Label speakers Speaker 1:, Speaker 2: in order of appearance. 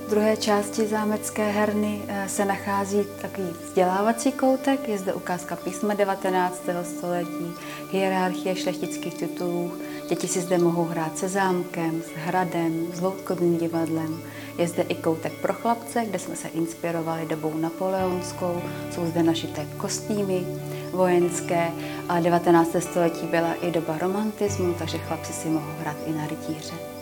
Speaker 1: V druhé části zámecké herny se nachází takový vzdělávací koutek, je zde ukázka písma 19. století, hierarchie šlechtických titulů. Děti si zde mohou hrát se zámkem, s hradem, s loutkovým divadlem. Je zde i koutek pro chlapce, kde jsme se inspirovali dobou napoleonskou. Jsou zde našité kostýmy vojenské, a 19. století byla i doba romantismu, takže chlapci si mohou hrát i na rytíře.